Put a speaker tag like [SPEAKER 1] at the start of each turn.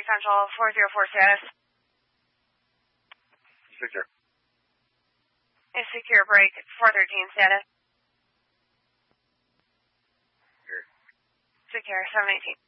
[SPEAKER 1] Central 404 status.
[SPEAKER 2] Secure.
[SPEAKER 1] Is secure break 413 status.
[SPEAKER 2] Secure.
[SPEAKER 1] Secure 718.